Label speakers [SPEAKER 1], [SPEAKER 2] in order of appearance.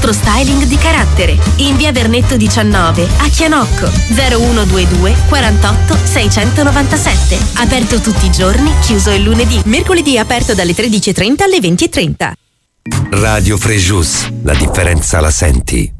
[SPEAKER 1] nostro styling di carattere. In via Vernetto 19 a Chianocco. 0122 48 697. Aperto tutti i giorni, chiuso il lunedì. Mercoledì aperto dalle 13:30 alle 20:30.
[SPEAKER 2] Radio Frejus, la differenza la senti.